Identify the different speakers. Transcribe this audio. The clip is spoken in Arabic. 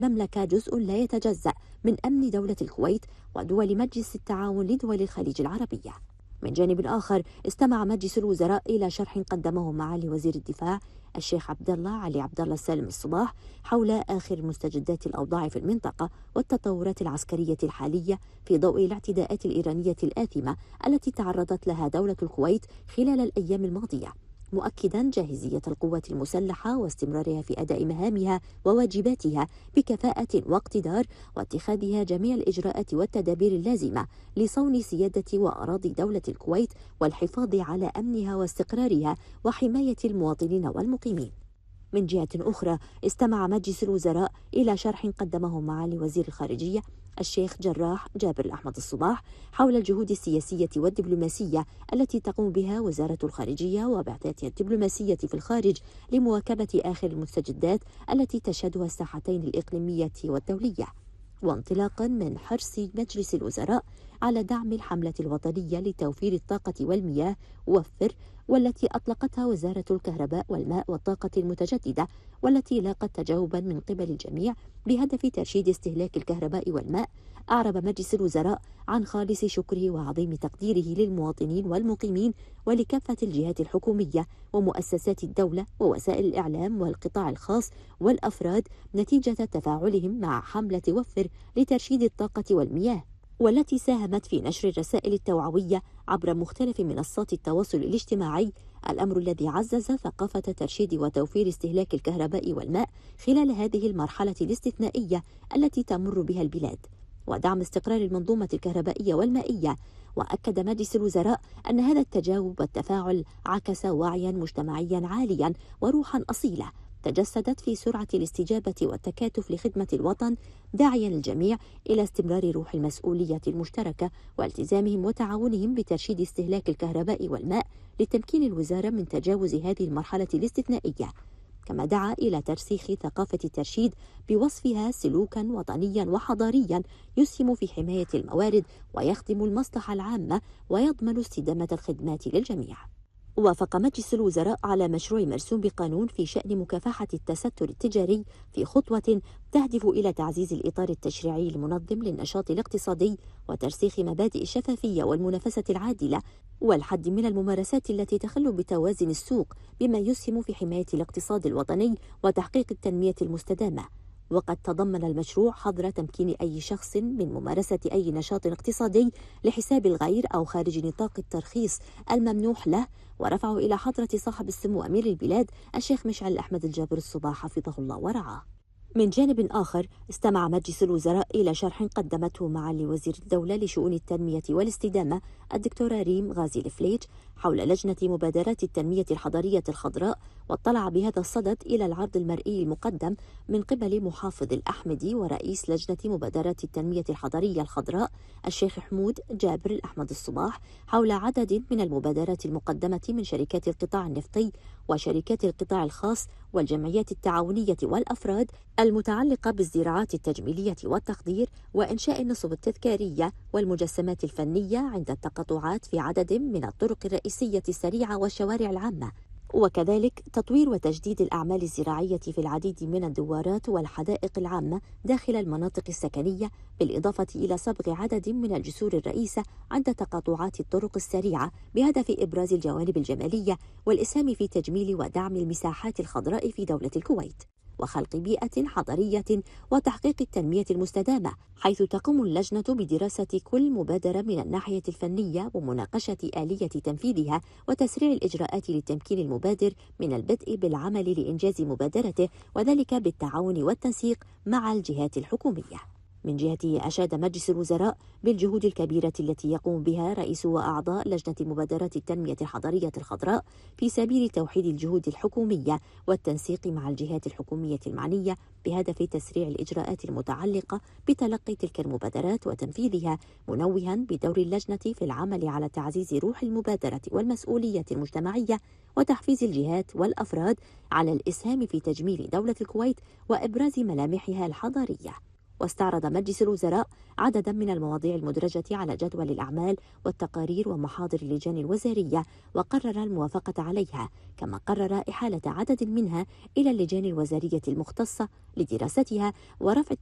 Speaker 1: المملكة جزء لا يتجزأ من أمن دولة الكويت ودول مجلس التعاون لدول الخليج العربية. من جانب آخر، استمع مجلس الوزراء إلى شرح قدمه معالي وزير الدفاع الشيخ علي عبد الله السالم الصباح حول آخر مستجدات الأوضاع في المنطقة والتطورات العسكرية الحالية في ضوء الاعتداءات الإيرانية الآثمة التي تعرضت لها دولة الكويت خلال الأيام الماضية، مؤكدا جاهزية القوات المسلحة واستمرارها في أداء مهامها وواجباتها بكفاءة واقتدار، واتخاذها جميع الإجراءات والتدابير اللازمة لصون سيادة وأراضي دولة الكويت والحفاظ على أمنها واستقرارها وحماية المواطنين والمقيمين. من جهة أخرى، استمع مجلس الوزراء إلى شرح قدمه معالي وزير الخارجية الشيخ جابر الأحمد الصباح حول الجهود السياسية والدبلوماسية التي تقوم بها وزارة الخارجية وبعثاتها الدبلوماسية في الخارج لمواكبة آخر المستجدات التي تشهدها الساحتين الإقليمية والدولية، وانطلاقا من حرص مجلس الوزراء على دعم الحملة الوطنية لتوفير الطاقة والمياه وفر، والتي أطلقتها وزارة الكهرباء والماء والطاقة المتجددة، والتي لاقت تجاوبا من قبل الجميع بهدف ترشيد استهلاك الكهرباء والماء. أعرب مجلس الوزراء عن خالص شكره وعظيم تقديره للمواطنين والمقيمين ولكافة الجهات الحكومية ومؤسسات الدولة ووسائل الإعلام والقطاع الخاص والأفراد نتيجة تفاعلهم مع حملة وفر لترشيد الطاقة والمياه، والتي ساهمت في نشر الرسائل التوعوية عبر مختلف منصات التواصل الاجتماعي، الأمر الذي عزز ثقافة ترشيد وتوفير استهلاك الكهرباء والماء خلال هذه المرحلة الاستثنائية التي تمر بها البلاد، ودعم استقرار المنظومة الكهربائية والمائية. وأكد مجلس الوزراء أن هذا التجاوب والتفاعل عكس وعيا مجتمعيا عاليا وروحا أصيلة تجسدت في سرعة الاستجابة والتكاتف لخدمة الوطن، داعيا الجميع إلى استمرار روح المسؤولية المشتركة والتزامهم وتعاونهم بترشيد استهلاك الكهرباء والماء لتمكين الوزارة من تجاوز هذه المرحلة الاستثنائية. كما دعا إلى ترسيخ ثقافة الترشيد بوصفها سلوكا وطنيا وحضاريا يسهم في حماية الموارد ويخدم المصلحة العامة ويضمن استدامة الخدمات للجميع. وافق مجلس الوزراء على مشروع مرسوم بقانون في شأن مكافحة التستر التجاري في خطوة تهدف إلى تعزيز الإطار التشريعي المنظم للنشاط الاقتصادي وترسيخ مبادئ الشفافية والمنافسة العادلة والحد من الممارسات التي تخل بتوازن السوق، بما يسهم في حماية الاقتصاد الوطني وتحقيق التنمية المستدامة. وقد تضمن المشروع حظر تمكين أي شخص من ممارسة أي نشاط اقتصادي لحساب الغير أو خارج نطاق الترخيص الممنوح له، ورفعه إلى حضرة صاحب السمو أمير البلاد الشيخ مشعل أحمد الجابر الصباح حفظه الله ورعاه. من جانب آخر، استمع مجلس الوزراء إلى شرح قدمته معالي وزير الدولة لشؤون التنمية والاستدامة الدكتورة ريم غازي الفليج حول لجنة مبادرات التنمية الحضرية الخضراء، واطلع بهذا الصدد إلى العرض المرئي المقدم من قبل محافظ الأحمدي ورئيس لجنة مبادرات التنمية الحضرية الخضراء الشيخ حمود جابر الأحمد الصباح حول عدد من المبادرات المقدمة من شركات القطاع النفطي وشركات القطاع الخاص والجمعيات التعاونية والأفراد المتعلقة بالزراعات التجميلية والتخدير وإنشاء النصب التذكارية والمجسمات الفنية عند التقاطعات في عدد من الطرق الرئيسية السريعة والشوارع العامة، وكذلك تطوير وتجديد الأعمال الزراعية في العديد من الدوارات والحدائق العامة داخل المناطق السكنية، بالإضافة إلى صبغ عدد من الجسور الرئيسة عند تقاطعات الطرق السريعة بهدف إبراز الجوانب الجمالية والإسهام في تجميل ودعم المساحات الخضراء في دولة الكويت، وخلق بيئة حضرية وتحقيق التنمية المستدامة، حيث تقوم اللجنة بدراسة كل مبادرة من الناحية الفنية ومناقشة آلية تنفيذها وتسريع الإجراءات لتمكين المبادر من البدء بالعمل لإنجاز مبادرته، وذلك بالتعاون والتنسيق مع الجهات الحكومية. من جهته، أشاد مجلس الوزراء بالجهود الكبيرة التي يقوم بها رئيس وأعضاء لجنة مبادرات التنمية الحضرية الخضراء في سبيل توحيد الجهود الحكومية والتنسيق مع الجهات الحكومية المعنية بهدف تسريع الإجراءات المتعلقة بتلقي تلك المبادرات وتنفيذها، منوها بدور اللجنة في العمل على تعزيز روح المبادرة والمسؤولية المجتمعية وتحفيز الجهات والأفراد على الإسهام في تجميل دولة الكويت وإبراز ملامحها الحضارية. واستعرض مجلس الوزراء عددا من المواضيع المدرجة على جدول الأعمال والتقارير ومحاضر اللجان الوزارية وقرر الموافقة عليها، كما قرر إحالة عدد منها إلى اللجان الوزارية المختصة لدراستها ورفع